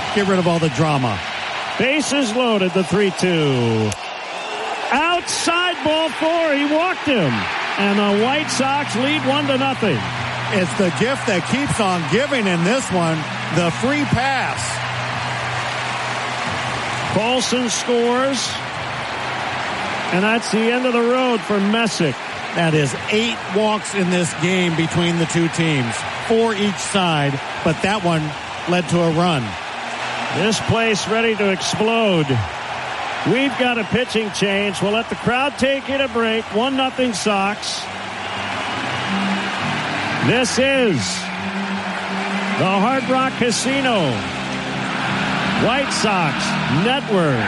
Get rid of all the drama. Bases loaded, the 3-2. Outside ball 4. He walked him. And the White Sox lead 1-0. It's the gift that keeps on giving in this one. The free pass. Paulson scores. And that's the end of the road for Messick. That is 8 walks in this game between the two teams. 4 each side, but that one led to a run. This place ready to explode. We've got a pitching change. We'll let the crowd take it a break. 1-0 Sox. This is the Hard Rock Casino White Sox Network.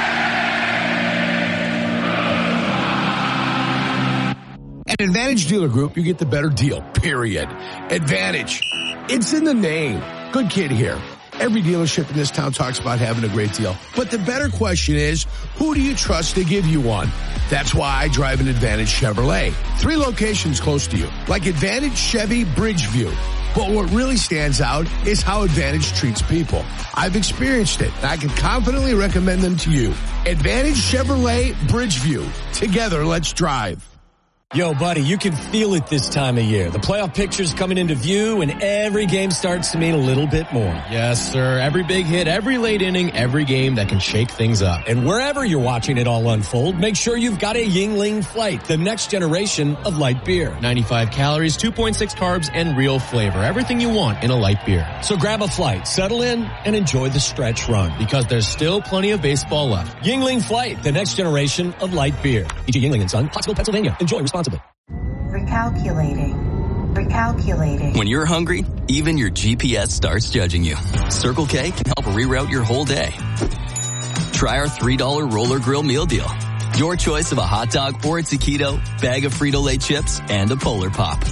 At Advantage Dealer Group, you get the better deal, period. Advantage. It's in the name. Good kid here. Every dealership in this town talks about having a great deal. But the better question is, who do you trust to give you one? That's why I drive an Advantage Chevrolet. 3 locations close to you, like Advantage Chevy Bridgeview. But what really stands out is how Advantage treats people. I've experienced it, and I can confidently recommend them to you. Advantage Chevrolet Bridgeview. Together, let's drive. Yo, buddy, you can feel it this time of year. The playoff picture's coming into view, and every game starts to mean a little bit more. Yes, sir. Every big hit, every late inning, every game that can shake things up. And wherever you're watching it all unfold, make sure you've got a Yuengling Flight, the next generation of light beer. 95 calories, 2.6 carbs, and real flavor. Everything you want in a light beer. So grab a flight, settle in, and enjoy the stretch run. Because there's still plenty of baseball left. Yuengling Flight, the next generation of light beer. E.G. Yuengling & Son, Pottsville, Pennsylvania. Enjoy responsibly. Recalculating. When you're hungry, even your GPS starts judging you. Circle K can help reroute your whole day. Try our $3 Roller Grill Meal Deal. Your choice of a hot dog or a taquito, bag of Frito-Lay chips, and a Polar Pop.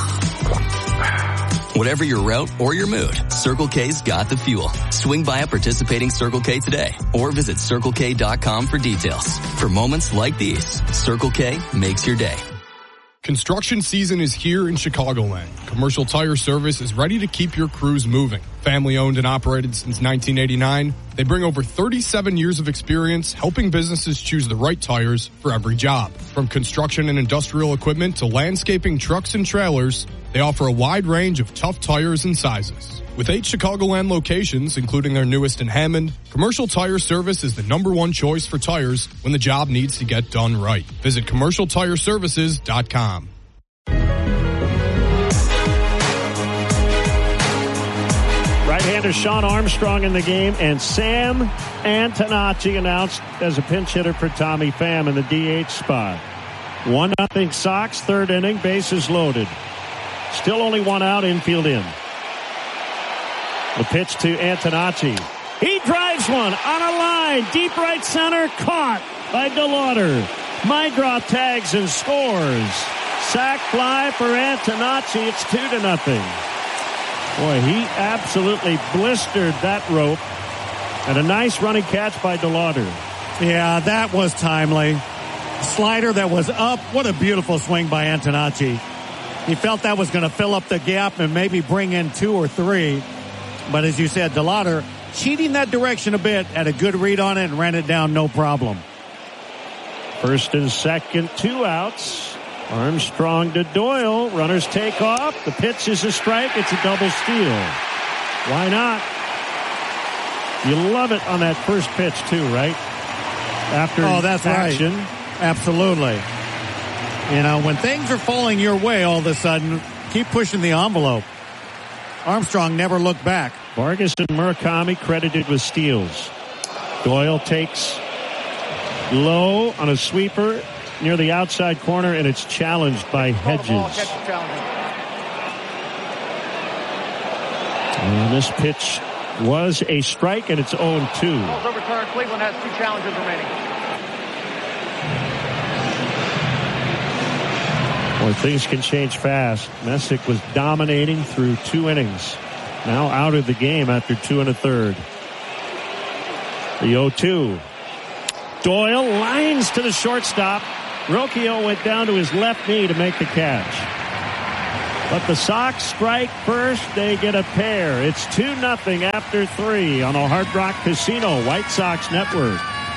Whatever your route or your mood, Circle K's got the fuel. Swing by a participating Circle K today or visit CircleK.com for details. For moments like these, Circle K makes your day. Construction season is here in Chicagoland. Commercial Tire Service is ready to keep your crews moving. Family owned and operated since 1989, they bring over 37 years of experience helping businesses choose the right tires for every job. From construction and industrial equipment to landscaping trucks and trailers, they offer a wide range of tough tires and sizes. With 8 Chicagoland locations, including their newest in Hammond, Commercial Tire Service is the #1 choice for tires when the job needs to get done right. Visit CommercialTireServices.com. Right-hander Sean Armstrong in the game, and Sam Antonacci announced as a pinch hitter for Tommy Pham in the DH spot. 1-0 Sox, 3rd inning, bases loaded. Still only 1 out, infield in. The pitch to Antonacci. He drives one on a line. Deep right center. Caught by DeLauder. Mydroth tags and scores. Sac fly for Antonacci. It's 2-0. Boy, he absolutely blistered that rope. And a nice running catch by DeLauder. Yeah, that was timely. Slider that was up. What a beautiful swing by Antonacci. He felt that was going to fill up the gap and maybe bring in 2 or 3. But as you said, DeLauder cheating that direction a bit, had a good read on it and ran it down no problem. 1st and 2nd, 2 outs. Armstrong to Doyle. Runners take off. The pitch is a strike. It's a double steal. Why not? You love it on that first pitch too, right? After that's action. Right. Absolutely. You know, when things are falling your way all of a sudden, keep pushing the envelope. Armstrong never looked back. Vargas and Murakami credited with steals. Doyle takes low on a sweeper near the outside corner, and it's challenged by Hedges. And this pitch was a strike, and it's 0-2. Ball's overturned. Cleveland has 2 challenges remaining. Boy, things can change fast. Messick was dominating through 2 innings. Now out of the game after 2 1/3. The 0-2. Doyle lines to the shortstop. Rocchio went down to his left knee to make the catch. But the Sox strike first. They get a pair. It's 2-0 after 3 on the Hard Rock Casino White Sox Network.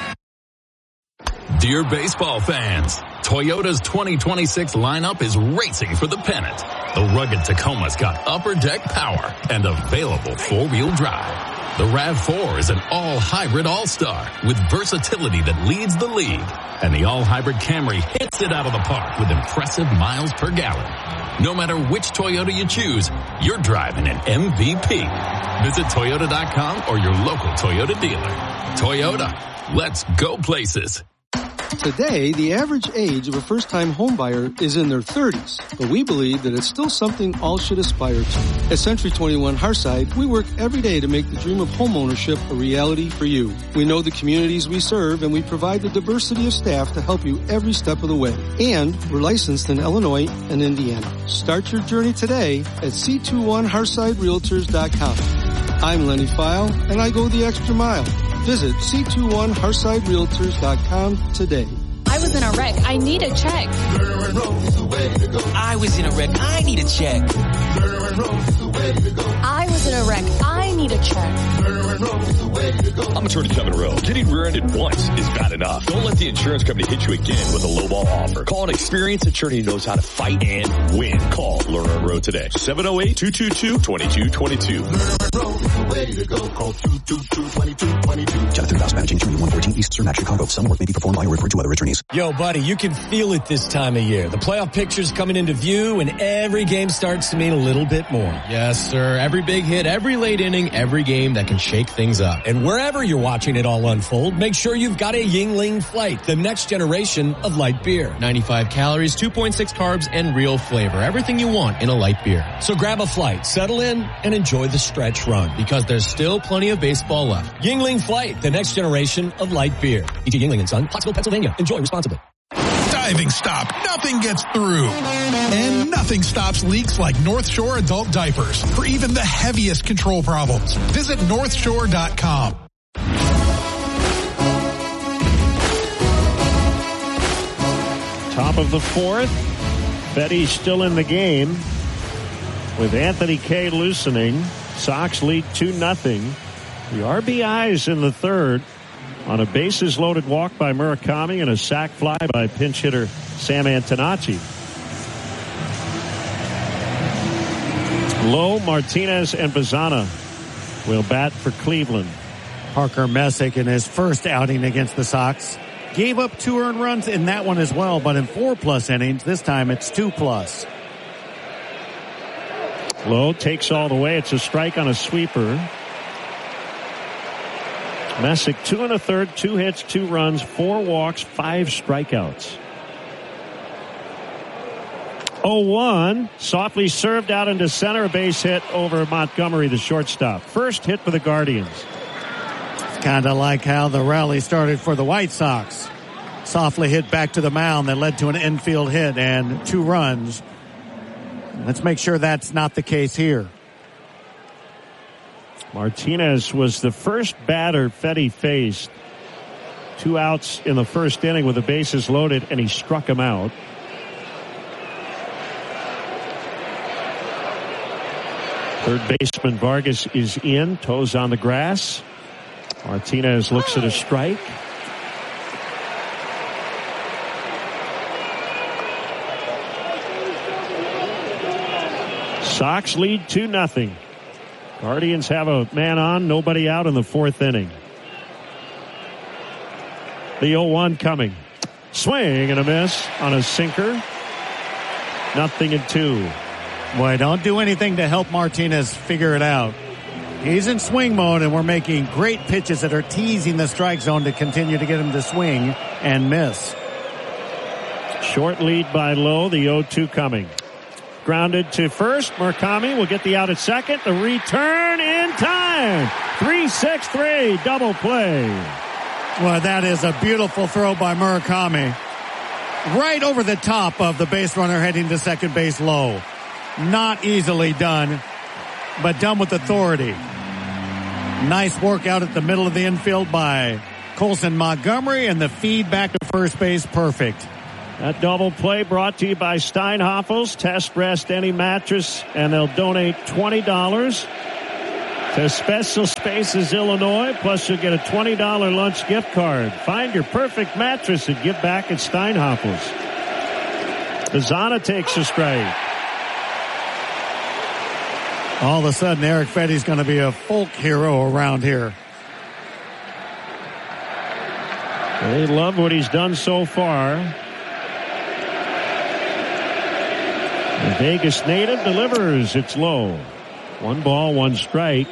Dear baseball fans, Toyota's 2026 lineup is racing for the pennant. The rugged Tacoma's got upper deck power and available four-wheel drive. The RAV4 is an all-hybrid all-star with versatility that leads the league. And the all-hybrid Camry hits it out of the park with impressive miles per gallon. No matter which Toyota you choose, you're driving an MVP. Visit Toyota.com or your local Toyota dealer. Toyota, let's go places. Today, the average age of a first-time homebuyer is in their 30s, but we believe that it's still something all should aspire to. At Century 21 Hearthside, we work every day to make the dream of homeownership a reality for you. We know the communities we serve, and we provide the diversity of staff to help you every step of the way. And we're licensed in Illinois and Indiana. Start your journey today at C21HearthsideRealtors.com. I'm Lenny File, and I go the extra mile. Visit C21HearthsideRealtors.com today. I was in a wreck. I need a check. I was in a wreck. I need a check. I was in a wreck. I need a check. I'm attorney Kevin Rowe. Getting rear-ended once is bad enough. Don't let the insurance company hit you again with a lowball offer. Call an experienced attorney who knows how to fight and win. Call Lerner and Rowe today. 708-222-2222. Call 222-2222. Jonathan Voss Managing Attorney 114 East Cermak, Chicago. Some work may be performed by or referred to other attorneys. Yo, buddy, you can feel it this time of year. The playoff picture's coming into view, and every game starts to mean a little bit more. Yes, sir. Every big hit, every late inning, every game that can shake things up. And wherever you're watching it all unfold, make sure you've got a Yuengling Flight, the next generation of light beer. 95 calories, 2.6 carbs, and real flavor. Everything you want in a light beer. So grab a flight, settle in, and enjoy the stretch run. Because there's still plenty of baseball left. Yuengling Flight, the next generation of light beer. E.G. Yuengling & Son, Pottsville, Pennsylvania. Enjoy responsibly. Diving stop. Nothing gets through. And nothing stops leaks like North Shore adult diapers for even the heaviest control problems. Visit northshore.com. Top of the fourth. Betty's still in the game with Anthony Kay loosening. Sox lead 2-0. The RBIs in the third on a bases-loaded walk by Murakami and a sac fly by pinch hitter Sam Antonacci. Lowe, Martinez, and Bazana will bat for Cleveland. Parker Messick in his first outing against the Sox gave up 2 earned runs in that one as well, but in 4+ innings, this time it's 2+. Lowe takes all the way. It's a strike on a sweeper. Messick 2 1/3, 2 hits, 2 runs, 4 walks, 5 strikeouts. 0-1, softly served out into center, a base hit over Montgomery, the shortstop. First hit for the Guardians. It's kind of like how the rally started for the White Sox. Softly hit back to the mound that led to an infield hit and 2 runs. Let's make sure that's not the case here. Martinez was the first batter Fetty faced. 2 outs in the first inning with the bases loaded, and he struck him out. Third baseman Vargas is in, toes on the grass. Martinez looks at a strike. Sox lead 2-0. Guardians have a man on, nobody out in the 4th inning. The 0-1 coming. Swing and a miss on a sinker. 0-2. Boy, don't do anything to help Martinez figure it out. He's in swing mode, and we're making great pitches that are teasing the strike zone to continue to get him to swing and miss. Short lead by Lowe, the 0-2 coming. Grounded to first. Murakami will get the out at second. The return in time. 3-6-3 double play. Well, that is a beautiful throw by Murakami. Right over the top of the base runner heading to second base Lowe. Not easily done, but done with authority. Nice work out at the middle of the infield by Colson Montgomery, and the feed back to first base perfect. That double play brought to you by Steinhafels. Test Rest any mattress, and they'll donate $20 to Special Spaces Illinois. Plus, you'll get a $20 lunch gift card. Find your perfect mattress and give back at Steinhafels. Bazana takes a strike. All of a sudden, Eric Fetty's going to be a folk hero around here. They love what he's done so far. The Vegas native delivers. It's low. 1 ball, 1 strike.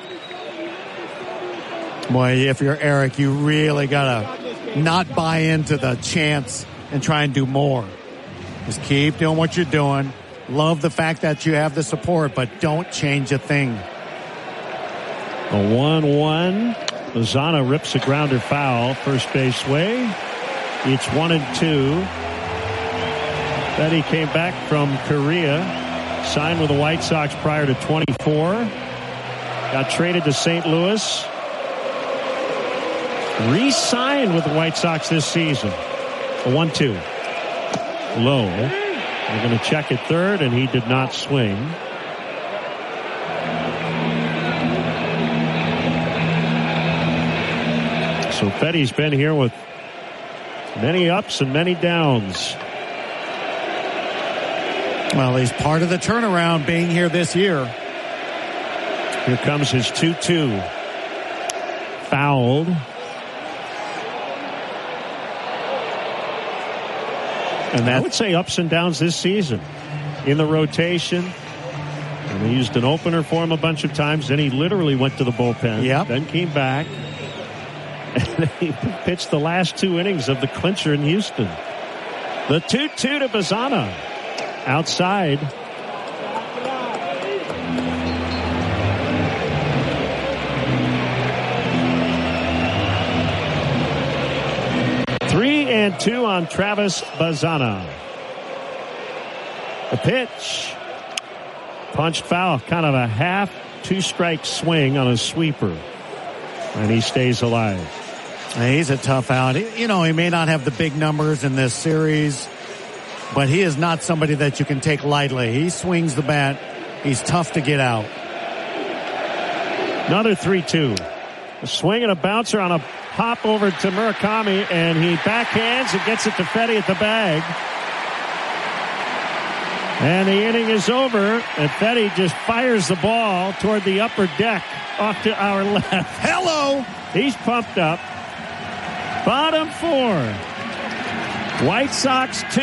Boy, if you're Eric, you really got to not buy into the chance and try and do more. Just keep doing what you're doing. Love the fact that you have the support, but don't change a thing. A 1-1. Lozano rips a grounder foul. First base way. It's 1-2. Fetty came back from Korea. Signed with the White Sox prior to 24. Got traded to St. Louis. Re-signed with the White Sox this season. A 1-2. Low. They're going to check at third, and he did not swing. So Fetty's been here with many ups and many downs. Well, he's part of the turnaround being here this year. Here comes his 2-2. Fouled. And I would say ups and downs this season. In the rotation. And they used an opener for him a bunch of times. Then he literally went to the bullpen. Yep. Then came back. And he pitched the last 2 innings of the clincher in Houston. The 2-2 to Bazana. Outside. Three and 2 on Travis Bazana. The pitch. Punched foul. Kind of a half 2-strike swing on a sweeper. And he stays alive. He's a tough out. You know, he may not have the big numbers in this series, but he is not somebody that you can take lightly. He swings the bat. He's tough to get out. Another 3-2. A swing and a bouncer on a hop over to Murakami, and he backhands and gets it to Fetty at the bag. And the inning is over, and Fetty just fires the ball toward the upper deck off to our left. Hello! He's pumped up. Bottom 4. White Sox 2.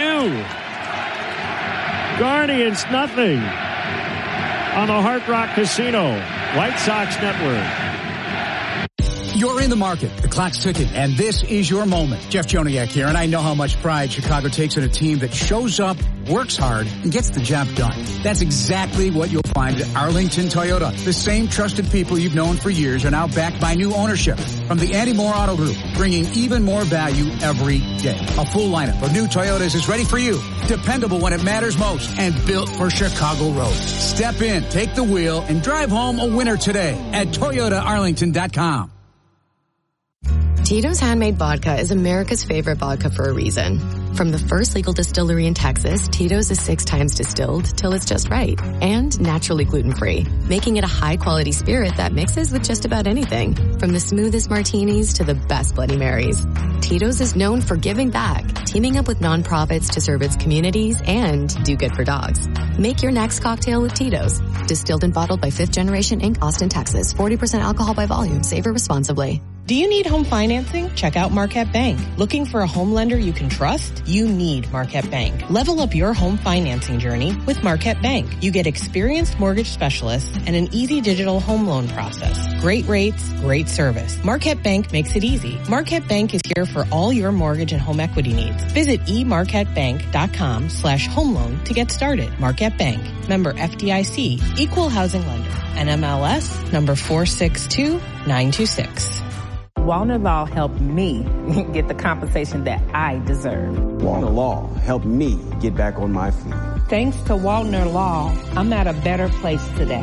Guardians nothing. On the Hard Rock Casino White Sox Network. You're in the market. The clock's ticking, and this is your moment. Jeff Joniak here, and I know how much pride Chicago takes in a team that shows up, works hard, and gets the job done. That's exactly what you'll find at Arlington Toyota. The same trusted people you've known for years are now backed by new ownership. From the Andy Moore Auto Group, bringing even more value every day. A full lineup of new Toyotas is ready for you. Dependable when it matters most, and built for Chicago roads. Step in, take the wheel, and drive home a winner today at ToyotaArlington.com. Tito's Handmade Vodka is America's favorite vodka for a reason. From the first legal distillery in Texas, Tito's is 6 times distilled till it's just right. And naturally gluten-free, making it a high-quality spirit that mixes with just about anything. From the smoothest martinis to the best Bloody Marys. Tito's is known for giving back, teaming up with nonprofits to serve its communities and do good for dogs. Make your next cocktail with Tito's. Distilled and bottled by 5th Generation Inc., Austin, Texas. 40% alcohol by volume. Savor responsibly. Do you need home financing? Check out Marquette Bank. Looking for a home lender you can trust? You need Marquette Bank. Level up your home financing journey with Marquette Bank. You get experienced mortgage specialists and an easy digital home loan process. Great rates, great service. Marquette Bank makes it easy. Marquette Bank is here for all your mortgage and home equity needs. Visit emarquettebank.com/home loan to get started. Marquette Bank. Member FDIC. Equal housing lender. NMLS number 462926. Wallner Law helped me get the compensation that I deserve. Wallner Law helped me get back on my feet. Thanks to Wallner Law, I'm at a better place today.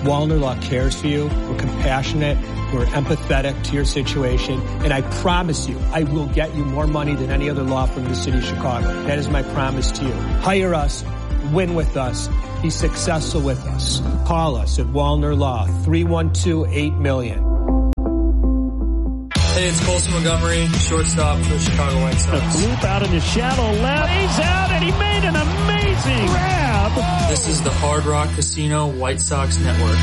Wallner Law cares for you. We're compassionate. We're empathetic to your situation. And I promise you, I will get you more money than any other law firm in the city of Chicago. That is my promise to you. Hire us. Win with us. Be successful with us. Call us at Wallner Law, 312-8-million. Hey, it's Colson Montgomery, shortstop for the Chicago White Sox. A loop out in the shallow left. He's out, and he made an amazing grab. This is the Hard Rock Casino White Sox Network.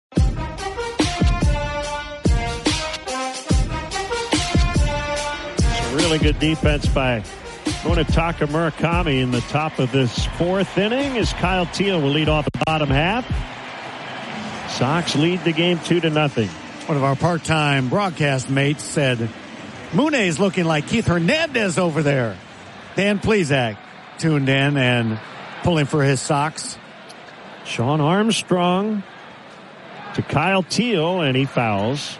It's a really good defense by Munetaka Murakami in the top of this fourth inning as Kyle Teel will lead off the bottom half. Sox lead the game 2-0. One of our part-time broadcast mates said, Mooney's looking like Keith Hernandez over there. Dan Plesac tuned in and pulling for his Sox. Sean Armstrong to Kyle Teel, and he fouls.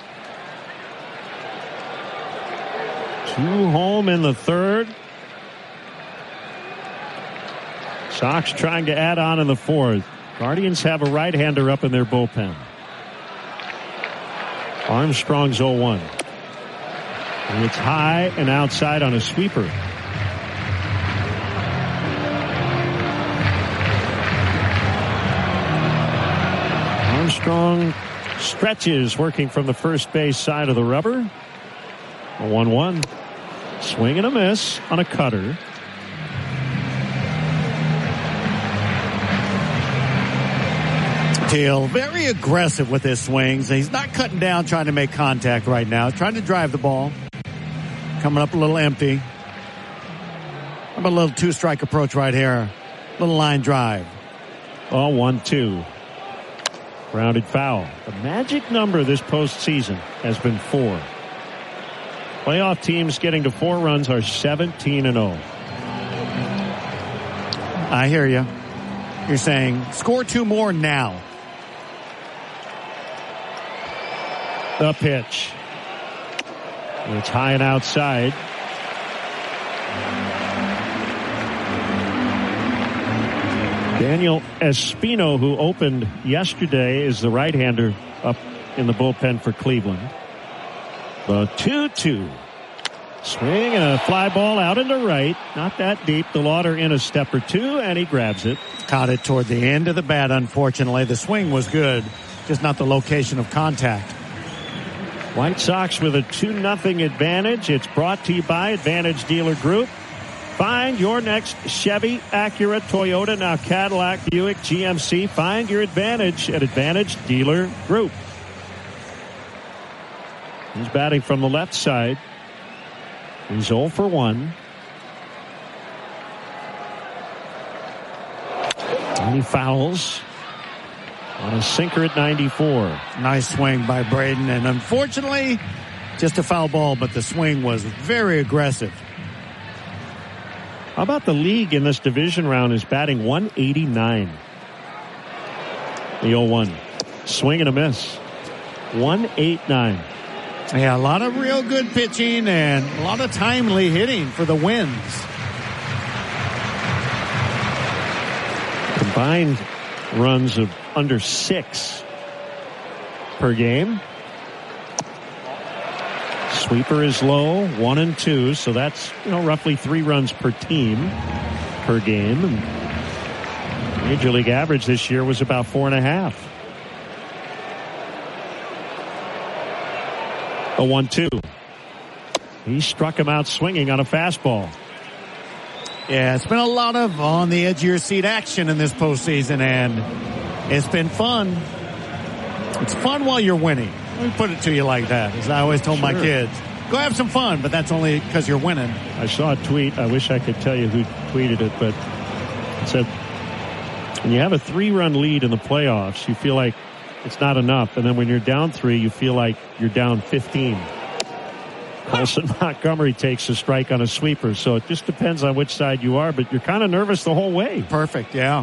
2 home in the third. Sox trying to add on in the fourth. Guardians have a right-hander up in their bullpen. Armstrong's 0-1. And it's high and outside on a sweeper. Armstrong stretches, working from the first base side of the rubber. A 1-1. Swing and a miss on a cutter. Teel very aggressive with his swings. He's not cutting down trying to make contact right now. Trying to drive the ball. Coming up a little empty. How about a little 2-strike approach right here? Little line drive. Oh, 1-2. Grounded foul. The magic number this postseason has been 4. Playoff teams getting to 4 runs are 17-0. I hear you. You're saying score 2 more now. The pitch. It's high and outside. Daniel Espino, who opened yesterday, is the right-hander up in the bullpen for Cleveland. The 2-2. Swing and a fly ball out into right. Not that deep. DeLauder in a step or two, and he grabs it. Caught it toward the end of the bat, unfortunately. The swing was good, just not the location of contact. White Sox with a 2-0 advantage. It's brought to you by Advantage Dealer Group. Find your next Chevy, Acura, Toyota, now Cadillac, Buick, GMC. Find your advantage at Advantage Dealer Group. He's batting from the left side. He's 0 for 1. And he fouls on a sinker at 94. Nice swing by Braden, and unfortunately, just a foul ball, but the swing was very aggressive. How about the league in this division round is batting 189. The 0-1. Swing and a miss. 189. Yeah, a lot of real good pitching and a lot of timely hitting for the wins. Combined runs of under 6 per game. Sweeper is low, 1 and 2, so that's roughly 3 runs per team per game. And Major League average this year was about 4.5. A 1-2. He struck him out swinging on a fastball. Yeah, it's been a lot of on the edge of your seat action in this postseason, and it's been fun. It's fun while you're winning. Let me put it to you like that, as I always told my kids. Go have some fun, but that's only because you're winning. I saw a tweet. I wish I could tell you who tweeted it, but it said, when you have a 3-run lead in the playoffs, you feel like it's not enough. And then when you're down 3, you feel like you're down 15. Colson Montgomery takes a strike on a sweeper, so it just depends on which side you are, but you're kind of nervous the whole way. Perfect, yeah.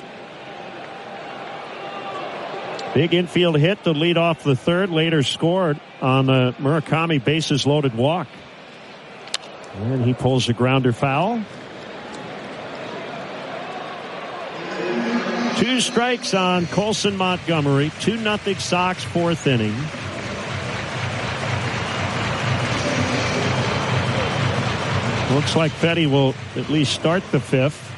Big infield hit to lead off the third. Later scored on the Murakami bases loaded walk. And he pulls a grounder foul. 2 strikes on Colson Montgomery. 2-0 Sox, 4th inning. Looks like Fetty will at least start the 5th.